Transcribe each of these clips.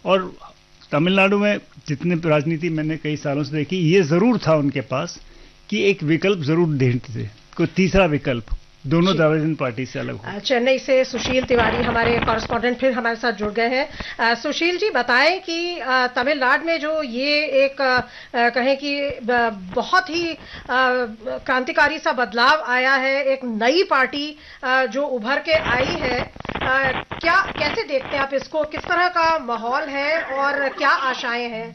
और तमिलनाडु में जितने राजनीति मैंने कई सालों से देखी, ये जरूर था उनके पास कि एक विकल्प जरूर ढूंढते थे, कोई तीसरा विकल्प दोनों द्रविडियन पार्टी से अलग हो। चेन्नई से सुशील तिवारी हमारे कॉरेस्पॉन्डेंट फिर हमारे साथ जुड़ गए हैं। सुशील जी बताएं कि तमिलनाडु में जो ये एक कहें कि बहुत ही क्रांतिकारी सा बदलाव आया है, एक नई पार्टी जो उभर के आई है, क्या कैसे देखते हैं आप इसको, किस तरह का माहौल है और क्या आशाएं हैं?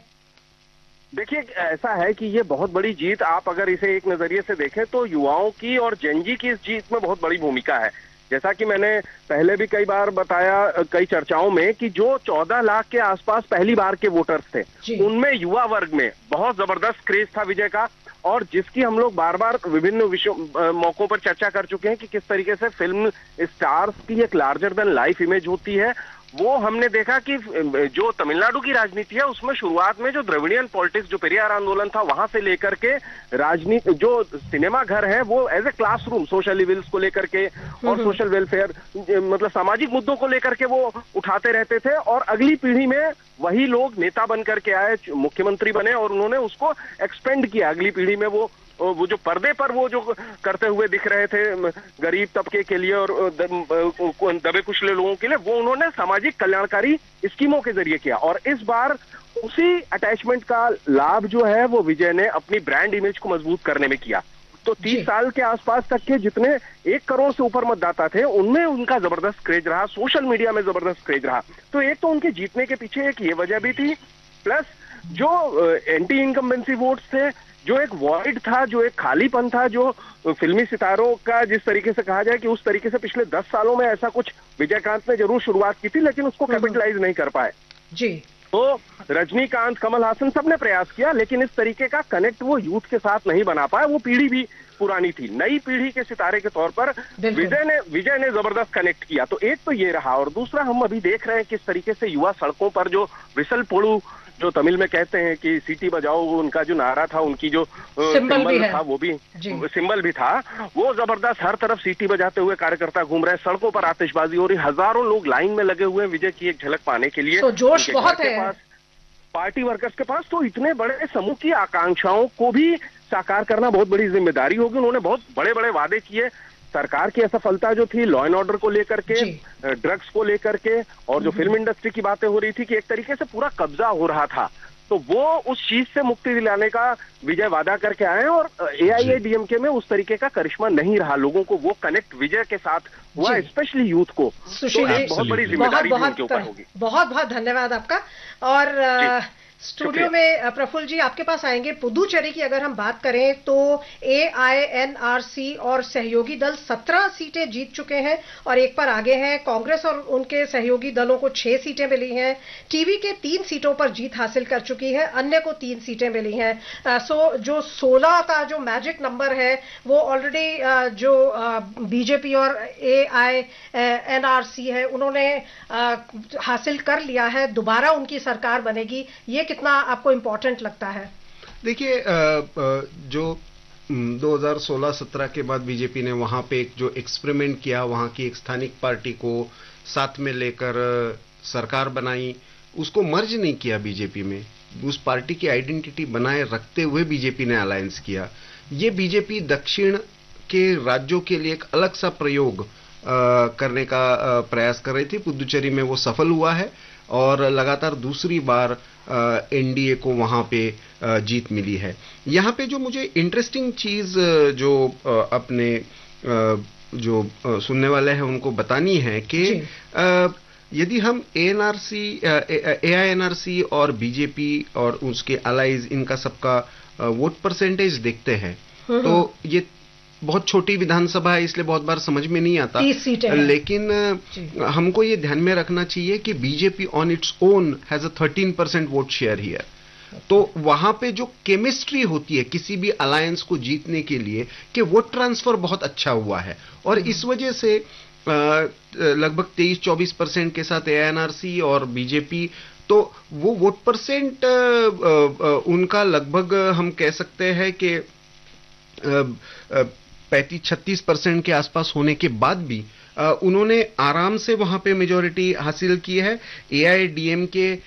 देखिए, ऐसा है कि ये बहुत बड़ी जीत, आप अगर इसे एक नजरिए से देखें तो युवाओं की और जेनजी की इस जीत में बहुत बड़ी भूमिका है। जैसा कि मैंने पहले भी कई बार बताया कई चर्चाओं में कि जो 14 लाख के आसपास पहली बार के वोटर्स थे, उनमें युवा वर्ग में बहुत जबरदस्त क्रेज था विजय का, और जिसकी हम लोग बार बार विभिन्न मौकों पर चर्चा कर चुके हैं कि किस तरीके से फिल्म स्टार्स की एक लार्जर देन लाइफ इमेज होती है। वो हमने देखा कि जो तमिलनाडु की राजनीति है उसमें शुरुआत में जो द्रविडियन पॉलिटिक्स, जो पेरियार आंदोलन था, वहां से लेकर के राजनीति, जो सिनेमा घर है वो as a classroom social evils को लेकर के और सोशल वेलफेयर, मतलब सामाजिक मुद्दों को लेकर के वो उठाते रहते थे, और अगली पीढ़ी में वही लोग नेता बन करके आए, मुख्यमंत्री बने, और उन्होंने उसको एक्सपेंड किया। अगली पीढ़ी में वो जो पर्दे पर वो जो करते हुए दिख रहे थे गरीब तबके के लिए और दबे कुचले लोगों के लिए, वो उन्होंने सामाजिक कल्याणकारी स्कीमों के जरिए किया। और इस बार उसी अटैचमेंट का लाभ जो है वो विजय ने अपनी ब्रांड इमेज को मजबूत करने में किया। तो 30 साल के आसपास तक के जितने 1 करोड़ से ऊपर मतदाता थे, उनमें उनका जबरदस्त क्रेज रहा, सोशल मीडिया में जबरदस्त क्रेज रहा। तो एक तो उनके जीतने के पीछे एक ये वजह भी थी, प्लस जो एंटी इनकम्बेंसी वोट्स थे, जो एक वॉइड था, जो एक खालीपन था, जो फिल्मी सितारों का जिस तरीके से कहा जाए कि उस तरीके से पिछले 10 सालों में ऐसा कुछ विजयकांत ने जरूर शुरुआत की थी, लेकिन उसको कैपिटलाइज नहीं कर पाए जी। तो रजनीकांत, कमल हासन सबने प्रयास किया, लेकिन इस तरीके का कनेक्ट वो यूथ के साथ नहीं बना पाए। वो पीढ़ी भी पुरानी थी, नई पीढ़ी के सितारे के तौर पर विजय ने जबरदस्त कनेक्ट किया। तो एक तो ये रहा, और दूसरा हम अभी देख रहे हैं किस तरीके से युवा सड़कों पर जो विसल पोड़ू, जो तमिल में कहते हैं कि सीटी बजाओ, उनका जो नारा था, उनकी जो सिंबल था, वो भी सिंबल भी था, वो जबरदस्त, हर तरफ सीटी बजाते हुए कार्यकर्ता घूम रहे हैं, सड़कों पर आतिशबाजी हो रही, हजारों लोग लाइन में लगे हुए हैं विजय की एक झलक पाने के लिए। तो जोश बहुत है पार्टी वर्कर्स के पास। तो इतने बड़े समूह की आकांक्षाओं को भी साकार करना बहुत बड़ी जिम्मेदारी होगी। उन्होंने बहुत बड़े बड़े वादे किए। सरकार की असफलता जो थी लॉ एंड ऑर्डर को लेकर के, ड्रग्स को लेकर के, और जो फिल्म इंडस्ट्री की बातें हो रही थी कि एक तरीके से पूरा कब्जा हो रहा था, तो वो उस चीज से मुक्ति दिलाने का विजय वादा करके आए हैं। और एआईएडीएमके में उस तरीके का करिश्मा नहीं रहा, लोगों को वो कनेक्ट विजय के साथ हुआ, स्पेशली यूथ को। सुशील, तो बहुत बड़ी जिम्मेदारी उनके ऊपर होगी। बहुत बहुत धन्यवाद आपका। और स्टूडियो में प्रफुल्ल जी आपके पास आएंगे। पुदुचेरी की अगर हम बात करें तो एआईएनआरसी और सहयोगी दल 17 सीटें जीत चुके हैं और एक पर आगे हैं। कांग्रेस और उनके सहयोगी दलों को 6 सीटें मिली हैं। टीवी के 3 सीटों पर जीत हासिल कर चुकी है, अन्य को 3 सीटें मिली हैं। सो जो 16 का जो मैजिक नंबर है वो ऑलरेडी जो बीजेपी और एआईएनआरसी है उन्होंने हासिल कर लिया है। दोबारा उनकी सरकार बनेगी, ये कितना आपको इंपॉर्टेंट लगता है? देखिए, जो 2016-17 के बाद बीजेपी ने वहां पे एक जो एक्सपेरिमेंट किया, वहां की एक स्थानिक पार्टी को साथ में लेकर सरकार बनाई, उसको मर्ज नहीं किया बीजेपी में, उस पार्टी की आइडेंटिटी बनाए रखते हुए बीजेपी ने अलायंस किया। ये बीजेपी दक्षिण के राज्यों के लिए एक अलग सा प्रयोग करने का प्रयास कर रही थी। पुदुचेरी में वो सफल हुआ है और लगातार दूसरी बार एनडीए को वहां पे जीत मिली है। यहाँ पे जो मुझे इंटरेस्टिंग चीज जो अपने जो सुनने वाले हैं उनको बतानी है कि यदि हम एआईएनआरसी और बीजेपी और उसके अलाइज, इनका सबका वोट परसेंटेज देखते हैं तो ये बहुत छोटी विधानसभा है, इसलिए बहुत बार समझ में नहीं आता, लेकिन हमको ये ध्यान में रखना चाहिए कि BJP on its own has a 13% vote share here. तो वहां पे जो केमिस्ट्री होती है किसी भी अलायंस को जीतने के लिए, कि वोट ट्रांसफर बहुत अच्छा हुआ है, और इस वजह से लगभग 23-24% के साथ एआईएनआरसी और बीजेपी, तो वो वोट परसेंट उनका लगभग हम कह सकते हैं कि 35-36% के आसपास होने के बाद भी उन्होंने आराम से वहां पे मेजॉरिटी हासिल की है। एआईडीएमके